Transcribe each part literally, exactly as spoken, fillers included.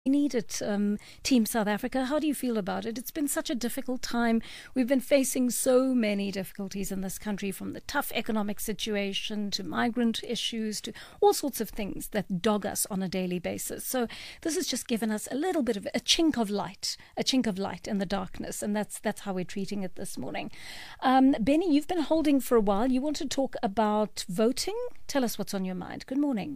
We need it, um, Team South Africa. How do you feel about it? It's been such a difficult time. We've been facing so many difficulties in this country, from the tough economic situation to migrant issues to all sorts of things that dog us on a daily basis. So this has just given us a little bit of a chink of light, a chink of light in the darkness, and that's that's how we're treating it this morning. Um, Benny, you've been holding for a while. You want to talk about voting? Tell us what's on your mind. Good morning.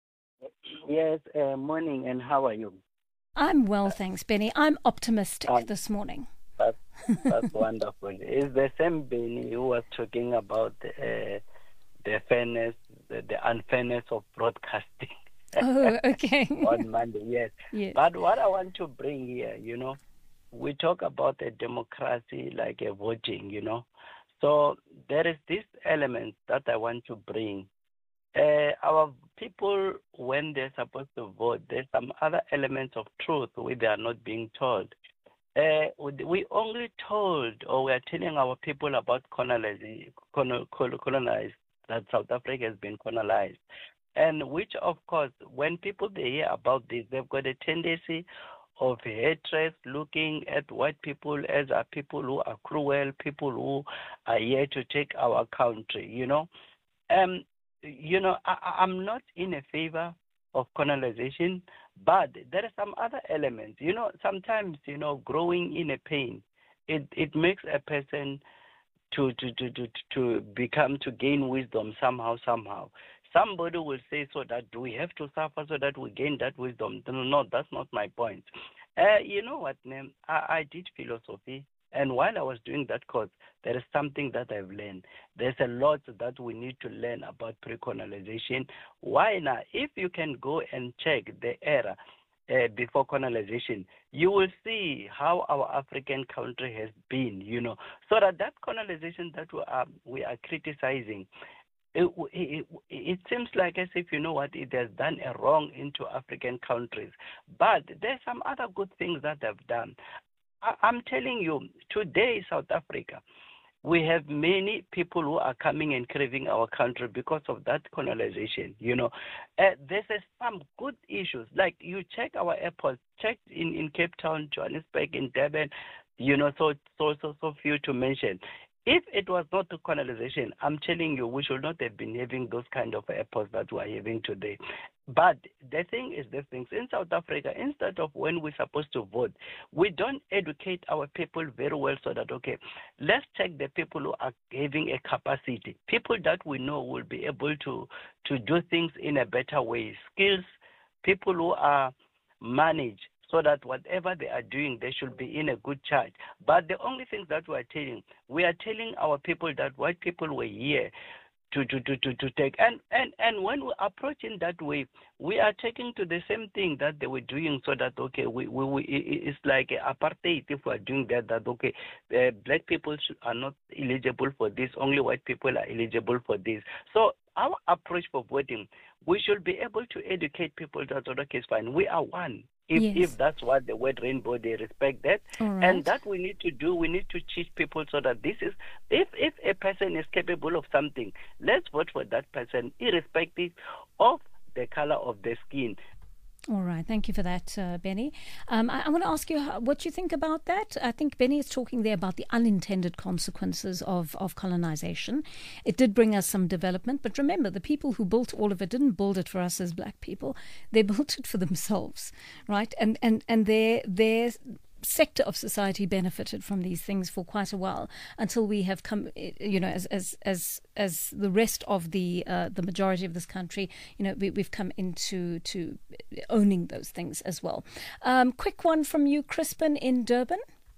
Yes, uh, morning, and how are you? I'm well, thanks, Benny. I'm optimistic um, this morning. That's, that's wonderful. It's the same Benny who was talking about uh, the fairness, the, the unfairness of broadcasting. Oh, okay. On Monday, yes. Yes. But what I want to bring here, you know, we talk about a democracy like a voting, you know. So there is this element that I want to bring. Uh, our people, when they're supposed to vote, there's some other elements of truth which they are not being told. Uh, we only told, or we are telling our people about colonizing, colonized, that South Africa has been colonized. And which, of course, when people they hear about this, they've got a tendency of hatred, looking at white people as are people who are cruel, people who are here to take our country, you know. Um, You know, I, I'm not in a favor of colonization, but there are some other elements. You know, sometimes, you know, growing in a pain, it, it makes a person to, to, to, to, to become, to gain wisdom somehow, somehow. Somebody will say, so that do we have to suffer so that we gain that wisdom? No, no, that's not my point. Uh, you know what, Nem? I, I did philosophy. And while I was doing that course, there is something that I've learned. There's a lot that we need to learn about pre-colonization. Why now? If you can go and check the era uh, before colonization, you will see how our African country has been, you know. So that that colonization that we are, we are criticizing, It, it, it seems like as if, you know what, it has done a wrong into African countries. But there's some other good things that they've done. I'm telling you, today, South Africa, we have many people who are coming and craving our country because of that colonization, you know. Uh, there's uh, some good issues. Like, you check our airports, check in, in Cape Town, Johannesburg, in Durban, you know, so, so, so, so few to mention. If it was not the colonization, I'm telling you, we should not have been having those kind of airports that we are having today. But the thing is, the things in South Africa, instead of when we're supposed to vote, we don't educate our people very well so that, okay, let's check the people who are having a capacity, people that we know will be able to, to do things in a better way, skills, people who are managed, so that whatever they are doing, they should be in a good charge. But the only thing that we are telling, we are telling our people that white people were here to to, to, to, to take. And, and, and when we approach in that way, we are taking to the same thing that they were doing, so that, okay, we, we, we it's like apartheid if we are doing that, that, okay, uh, black people are not eligible for this, only white people are eligible for this. So our approach for voting, we should be able to educate people that, okay, it's fine, we are one. If Yes. if that's what the word rainbow, they respect that. Right. And that we need to do, we need to teach people so that this is, if, if a person is capable of something, let's vote for that person, irrespective of the color of the skin. All right. Thank you for that, uh, Benny. Um, I, I want to ask you how, what you think about that. I think Benny is talking there about the unintended consequences of, of colonization. It did bring us some development, but remember, the people who built all of it didn't build it for us as black people. They built it for themselves, right? And and and their their sector of society benefited from these things for quite a while, until we have come, you know, as as as as the rest of the uh, the majority of this country, you know, we, we've come into to owning those things as well. Um, quick one from you, Crispin in Durban.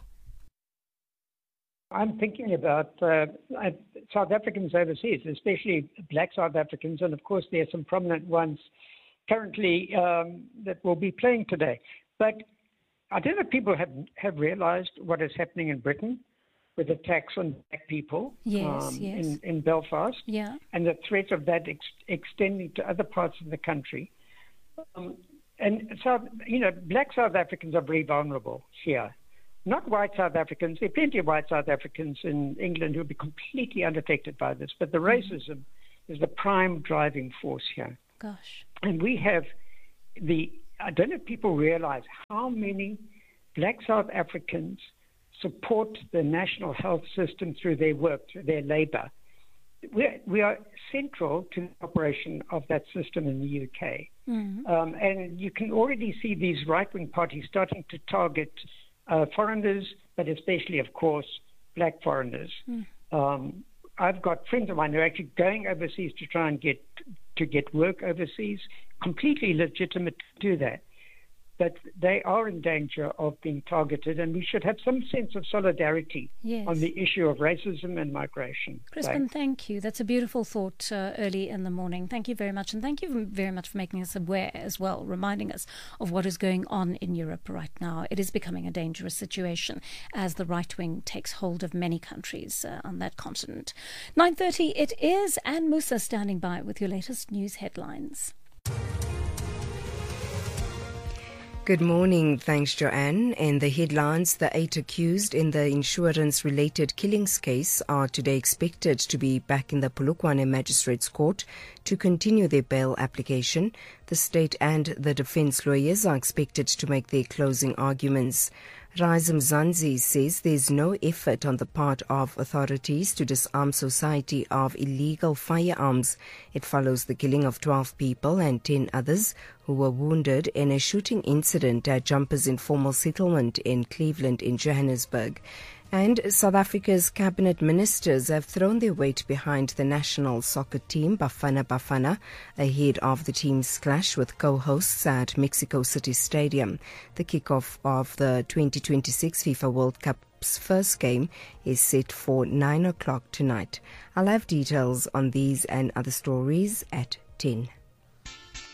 I'm thinking about uh, South Africans overseas, especially black South Africans, and of course there are some prominent ones currently um, that will be playing today. But I don't know if people have, have realized what is happening in Britain with the tax on black people yes, um, yes. in, in Belfast, yeah. and the threat of that ex- extending to other parts of the country. Um, and so, you know, black South Africans are very vulnerable here. Not white South Africans. There are plenty of white South Africans in England who will be completely unaffected by this, but the racism mm-hmm. is the prime driving force here. Gosh. And we have the I don't know if people realize how many black South Africans support the national health system through their work, through their labor. We're, we are central to the operation of that system in the U K. Mm-hmm. Um, and you can already see these right-wing parties starting to target uh, foreigners, but especially, of course, black foreigners. Mm. Um, I've got friends of mine who are actually going overseas to try and get to get work overseas, completely legitimate to do that. But they are in danger of being targeted, and we should have some sense of solidarity yes. on the issue of racism and migration. Crispin, Thanks. Thank you. That's a beautiful thought uh, early in the morning. Thank you very much, and thank you very much for making us aware as well, reminding us of what is going on in Europe right now. It is becoming a dangerous situation as the right wing takes hold of many countries uh, on that continent. nine thirty it is, Anne Musa standing by with your latest news headlines. Good morning. Thanks, Joanne. In the headlines, the eight accused in the insurance-related killings case are today expected to be back in the Polokwane Magistrates Court to continue their bail application. The state and the defence lawyers are expected to make their closing arguments. Rise Mzansi says there's no effort on the part of authorities to disarm society of illegal firearms. It follows the killing of twelve people and ten others who were wounded in a shooting incident at Jumpers Informal Settlement in Cleveland in Johannesburg. And South Africa's cabinet ministers have thrown their weight behind the national soccer team, Bafana Bafana, ahead of the team's clash with co-hosts at Mexico City Stadium. The kickoff of the twenty twenty-six FIFA World Cup's first game is set for nine o'clock tonight. I'll have details on these and other stories at ten.